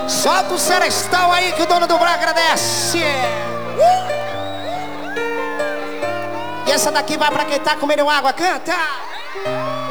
Solta o serestão aí que o dono do bar agradece. E essa daqui vai pra quem tá comendo água. Canta!